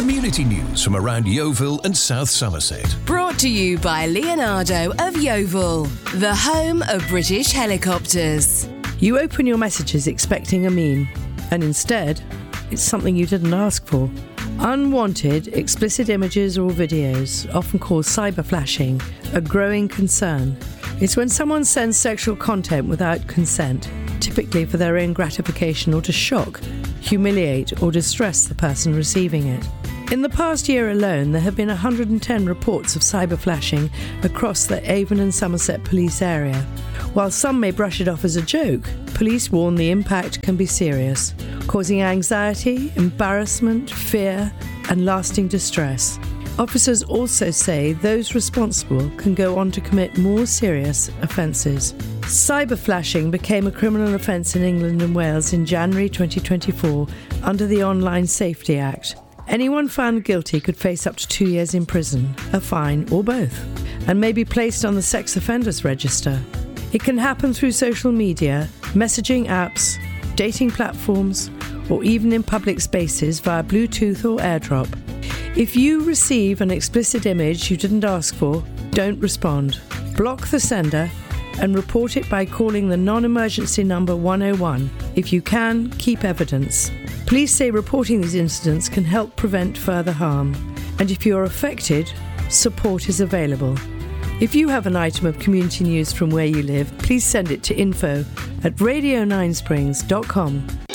Community news from around Yeovil and South Somerset. Brought to you by Leonardo of Yeovil, the home of British helicopters. You open your messages expecting a meme, and instead, it's something you didn't ask for. Unwanted, explicit images or videos, often called cyberflashing, a growing concern. It's when someone sends sexual content without consent, typically for their own gratification or to shock, humiliate or distress the person receiving it. In the past year alone, there have been 110 reports of cyberflashing across the Avon and Somerset police area. While some may brush it off as a joke, police warn the impact can be serious, causing anxiety, embarrassment, fear, and lasting distress. Officers also say those responsible can go on to commit more serious offences. Cyberflashing became a criminal offence in England and Wales in January 2024 under the Online Safety Act. Anyone found guilty could face up to 2 years in prison, a fine, or both, and may be placed on the sex offenders register. It can happen through social media, messaging apps, dating platforms, or even in public spaces via Bluetooth or AirDrop. If you receive an explicit image you didn't ask for, don't respond. Block the sender and report it by calling the non-emergency number 101. If you can, keep evidence. Police say reporting these incidents can help prevent furth harm. And if you're affected, support is available. If you have an item of community news from where you live, please send it to info@radio9springs.com